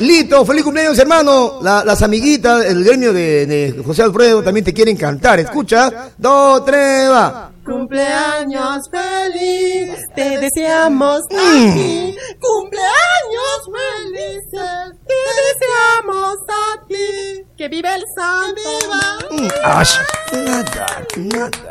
Lito, feliz cumpleaños, hermano. Las amiguitas, el gremio de José Alfredo también te quieren cantar. Escucha. 2, 3, va. Cumpleaños feliz, te deseamos aquí. Cumpleaños felices, te deseamos a ti. Que vive el santo. Nada.